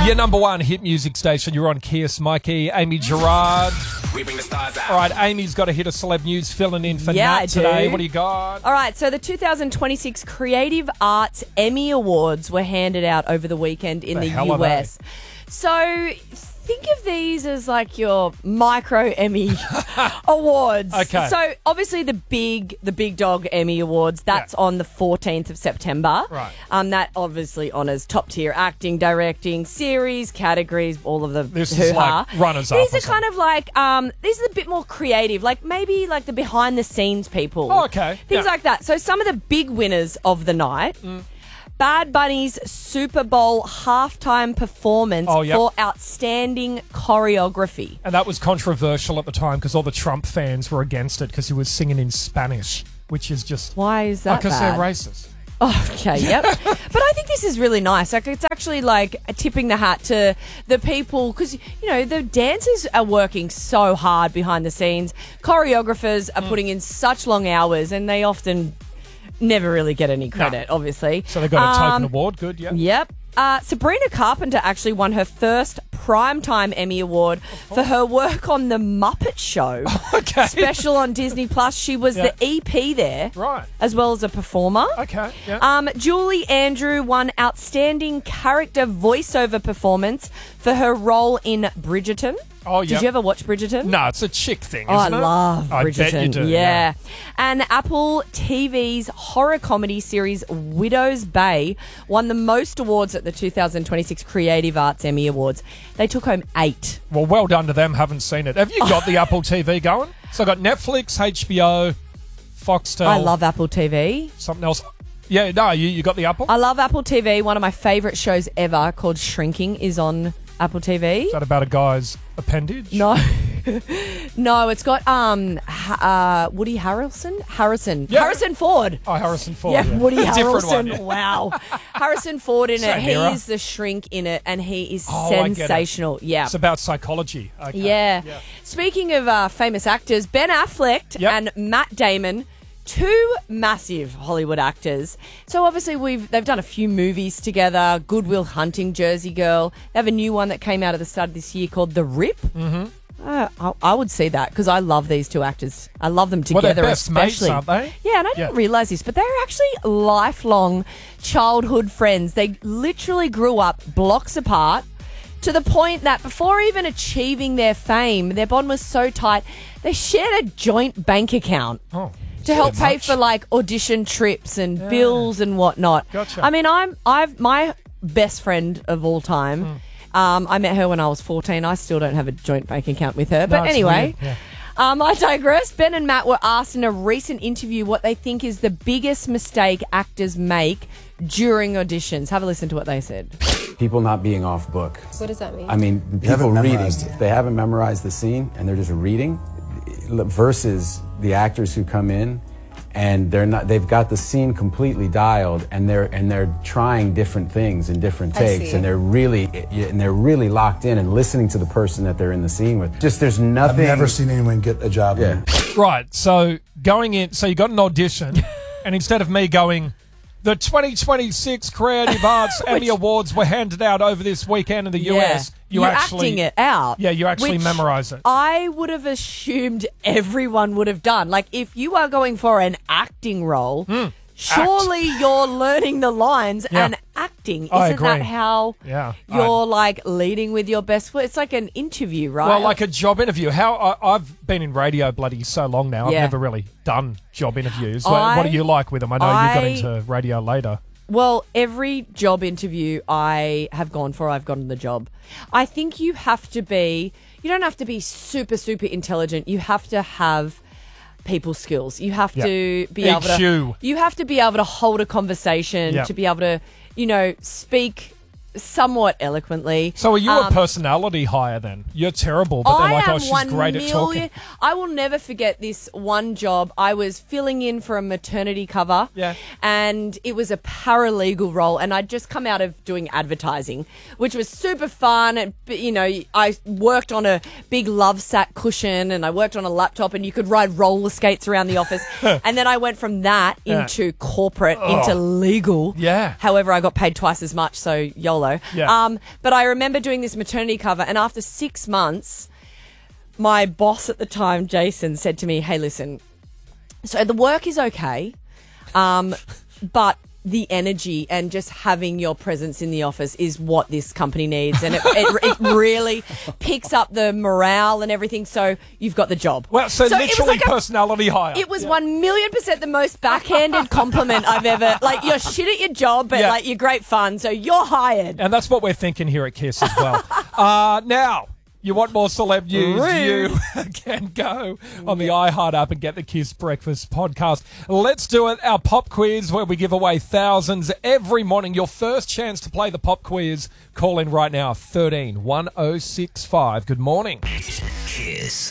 Your number one hit music station. You're on Kiss, Mikey, Amy Gerard. We bring the stars out. All right, Amy's got a hit of celeb news filling in for Yeah, Nat I today. do. What do you got? All right, so the 2026 Creative Arts Emmy Awards were handed out over the weekend in the hell are they? US. So think of these as like your micro Emmy awards. Okay. So obviously the big dog Emmy Awards, that's on the 14th of September. Right. That obviously honours top tier acting, directing, series, categories, all of the This is hoo-ha. like runners up. These or are kind something. of like these are a bit more creative, like maybe like the behind the scenes people. Oh, okay. Things Yeah. like that. So some of the big winners of the night. Bad Bunny's Super Bowl halftime performance Oh, yep. for outstanding choreography. And that was controversial at the time because all the Trump fans were against it because he was singing in Spanish, which is just... Why is that Because bad? they're racist. Oh, okay, yep. But I think this is really nice. Like, it's actually like tipping the hat to the people because, you know, the dancers are working so hard behind the scenes. Choreographers are putting in such long hours and they often never really get any credit, obviously. So they got a token award. Good, yeah. Yep. Sabrina Carpenter actually won her first Primetime Emmy Award for her work on The Muppet Show. Okay. Special on Disney Plus. She was Yeah. the EP there. Right. As well as a performer. Okay, yeah. Julie Andrew won Outstanding Character Voiceover Performance for her role in Bridgerton. Oh, Did yep. you ever watch Bridgerton? No, it's a chick thing, Oh, I isn't it? love I Bridgerton. bet you do. Yeah. And Apple TV's horror comedy series Widow's Bay won the most awards at the 2026 Creative Arts Emmy Awards. They took home 8. Well, well done to them. Haven't seen it. Have you got the Apple TV going? So I got Netflix, HBO, Foxtel. I love Apple TV. Something else. Yeah, no, you got the Apple? I love Apple TV. One of my favourite shows ever called Shrinking is on Apple TV. Is that about a guy's appendage? No. No, it's got Woody Harrison. Yeah. Harrison Ford. Oh, Harrison Ford. Yeah, Woody Different Harrelson. one, yeah. Wow. Harrison Ford in it. Same He era. is the shrink in it, and he is Oh, I get it. sensational. Yeah. It's about psychology. Okay. Yeah. Speaking of famous actors, Ben Affleck Yep. and Matt Damon, two massive Hollywood actors. So obviously they've done a few movies together. Good Will Hunting, Jersey Girl. They have a new one that came out at the start of this year called The Rip. Mm-hmm. I would see that because I love these two actors. I love them Well, they're together, best mates, especially. aren't they? Yeah, and I didn't realise this, but they're actually lifelong childhood friends. They literally grew up blocks apart to the point that before even achieving their fame, their bond was so tight, they shared a joint bank account. Oh. To help bit pay much. for like audition trips and bills and whatnot. Gotcha. I mean, I've my best friend of all time. I met her when I was 14. I still don't have a joint bank account with her. No, But it's anyway, weird, yeah. I digress. Ben and Matt were asked in a recent interview what they think is the biggest mistake actors make during auditions. Have a listen to what they said. People not being off book. What does that mean? I mean, people haven't reading. memorized it. If they haven't memorized the scene and they're just reading, versus the actors who come in and they've got the scene completely dialed and they're trying different things in different I takes see. and they're really locked in and listening to the person that they're in the scene with. Just there's I've nothing. never seen anyone get a job. Yeah. Right, so going in, so you got an audition, and instead of me going, the 2026 Creative Arts Emmy Awards were handed out over this weekend in the US, You're actually acting it out. Yeah, you actually which memorize it. I would have assumed everyone would have done. Like, if you are going for an acting role, surely you're learning the lines Yeah. and acting. I Isn't that agree. how Yeah, you're like leading with your best foot? It's like an interview, right? Well, like a job interview. I've been in radio bloody so long now. Yeah. I've never really done job interviews. What do you like with them? I know you got into radio later. Well, every job interview I have gone for, I've gotten the job. I think you don't have to be super, super intelligent. You have to have people skills. You have to be able EQ. to, you have to be able to hold a conversation, Yep. to be able to, speak somewhat eloquently. So are you a personality hire then? You're terrible, but they're like, oh, she's great at talking. I will never forget this one job. I was filling in for a maternity cover. Yeah. And it was a paralegal role. And I'd just come out of doing advertising, which was super fun. And, I worked on a big love sack cushion and I worked on a laptop and you could ride roller skates around the office. And then I went from that into corporate, into legal. Yeah. However, I got paid twice as much. So YOLO. hello. Yeah. But I remember doing this maternity cover, and after 6 months, my boss at the time, Jason, said to me, hey, listen, so the work is okay, but the energy and just having your presence in the office is what this company needs. And it really picks up the morale and everything. So you've got the job. Well, so literally personality hire. It was 1,000,000% the most backhanded compliment I've ever, like, you're shit at your job, but like you're great fun. So you're hired. And that's what we're thinking here at KISS as well. Now, you want more celeb news? You can go on the iHeart app and get the KISS Breakfast podcast. Let's do it. Our pop quiz, where we give away thousands every morning. Your first chance to play the pop quiz. Call in right now, 13-1065. Good morning. KISS.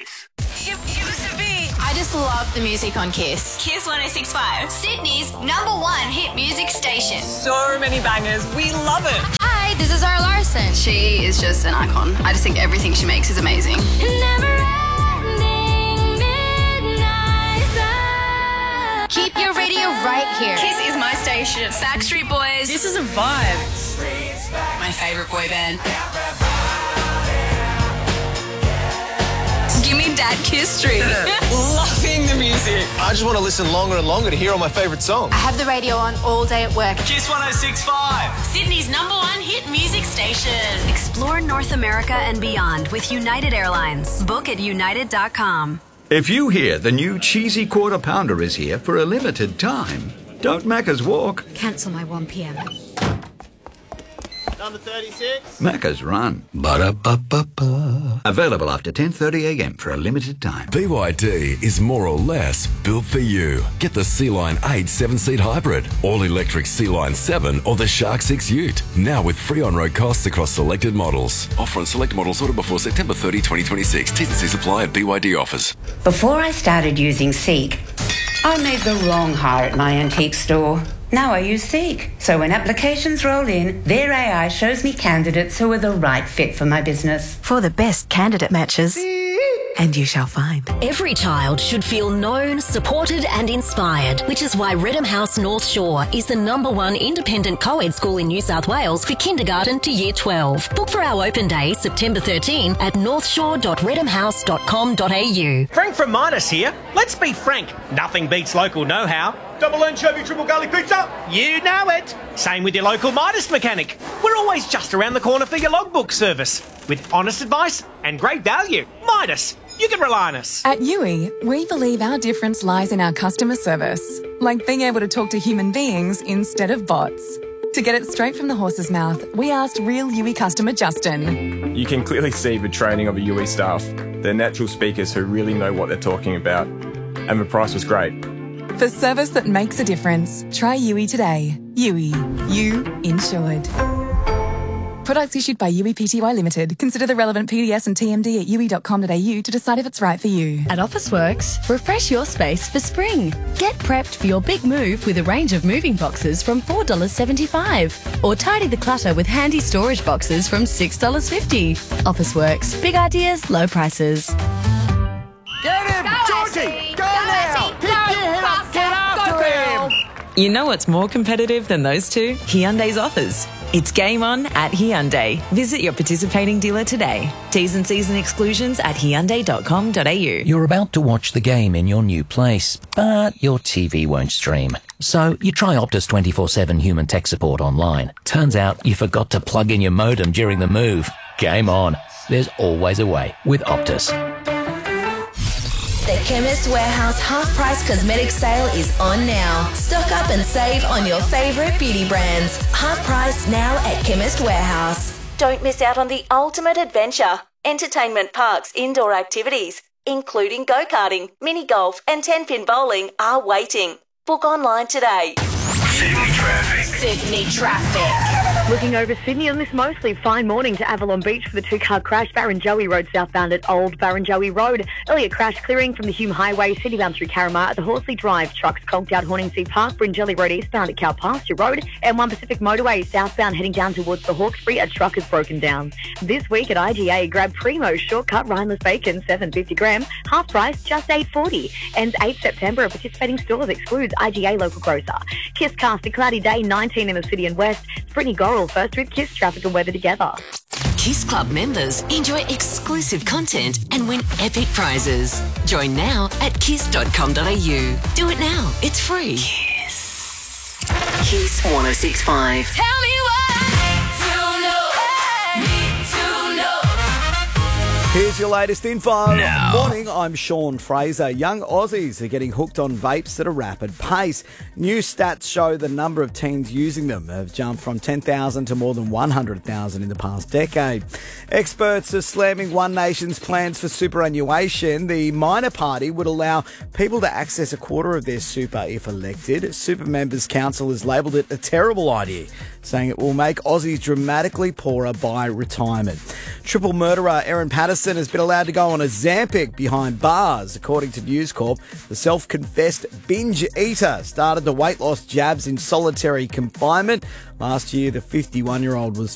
I just love the music on KISS. KISS 106.5. Sydney's #1 hit music station. So many bangers. We love it. Hi, this is Zara Larson. She is just an icon. I just think everything she makes is amazing. Keep your radio right here. KISS is my station. Backstreet Boys. This is a vibe. My favourite boy band. Give me Dad Kiss Street. Loving the music. I just want to listen longer and longer to hear all my favourite songs. I have the radio on all day at work. KISS 106.5. Sydney's #1 hit music station. Explore North America and beyond with United Airlines. Book at united.com. If you hear the new cheesy quarter pounder is here for a limited time, don't Macca's walk, Cancel my 1 p.m. Number 36. Macca's run. Ba-da-ba-ba-ba. Available after 10:30 a.m. for a limited time. BYD is more or less built for you. Get the Sea-Line 8 7-seat hybrid, all-electric Sea-Line 7 or the Shark 6 Ute. Now with free on-road costs across selected models. Offer on select models ordered before September 30, 2026. T's and C's apply at BYD offers. Before I started using Seek, I made the wrong hire at my antique store. Now I use Seek. So when applications roll in, their AI shows me candidates who are the right fit for my business. For the best candidate matches. And you shall find. Every child should feel known, supported and inspired, which is why Redham House North Shore is the #1 independent co-ed school in New South Wales for kindergarten to year 12. Book for our open day, September 13 at northshore.redhamhouse.com.au. Frank from Midas here. Let's be frank, nothing beats local know-how. Double anchovy, triple garlic pizza. You know it. Same with your local Midas mechanic. We're always just around the corner for your logbook service. With honest advice and great value. Midas, you can rely on us. At Yui, we believe our difference lies in our customer service. Like being able to talk to human beings instead of bots. To get it straight from the horse's mouth, we asked real Yui customer Justin. You can clearly see the training of the Yui staff. They're natural speakers who really know what they're talking about. And the price was great. For service that makes a difference, try Yui today. Yui, you insured. Products issued by Yui Pty Limited. Consider the relevant PDS and TMD at yui.com.au to decide if it's right for you. At Officeworks, refresh your space for spring. Get prepped for your big move with a range of moving boxes from $4.75. Or tidy the clutter with handy storage boxes from $6.50. Officeworks, big ideas, low prices. Get him, Georgie! Go now! Pick your head up, get after him! You know what's more competitive than those two? Hyundai's offers. It's game on at Hyundai. Visit your participating dealer today. T's and C's and exclusions at hyundai.com.au. You're about to watch the game in your new place, but your TV won't stream. So you try Optus 24/7 human tech support online. Turns out you forgot to plug in your modem during the move. Game on. There's always a way with Optus. The Chemist Warehouse half-price cosmetic sale is on now. Stock up and save on your favourite beauty brands. Half price now at Chemist Warehouse. Don't miss out on the ultimate adventure. Entertainment parks, indoor activities, including go-karting, mini golf and 10-pin bowling are waiting. Book online today. Sydney traffic. Sydney traffic. Looking over Sydney on this mostly fine morning to Avalon Beach for the two-car crash. Barrenjoey Road southbound at Old Barrenjoey Road. Earlier crash clearing from the Hume Highway, citybound through Carramar at the Horsley Drive. Trucks conked out Horningsea Park, Bringelly Road eastbound at Cow Pasture Road. And One Pacific Motorway southbound heading down towards the Hawkesbury. A truck is broken down. This week at IGA, grab Primo shortcut Rhineless Bacon, $7.50 gram. Half price, just $8.40. Ends 8 September at participating stores, excludes IGA local grocer. Kiss cast a cloudy day, 19 in the city and west. Brittany Gorry Morning First with Kiss Traffic and Weather together. Kiss Club members enjoy exclusive content and win epic prizes. Join now at kiss.com.au. Do it now. It's free. Kiss. Kiss 106.5. Tell me Here's your latest info. Now. Morning, I'm Sean Fraser. Young Aussies are getting hooked on vapes at a rapid pace. New stats show the number of teens using them have jumped from 10,000 to more than 100,000 in the past decade. Experts are slamming One Nation's plans for superannuation. The minor party would allow people to access a quarter of their super if elected. Super Members Council has labelled it a terrible idea, saying it will make Aussies dramatically poorer by retirement. Triple murderer Erin Patterson has been allowed to go on a Zampic behind bars. According to News Corp, the self-confessed binge eater started the weight loss jabs in solitary confinement. Last year, the 51-year-old was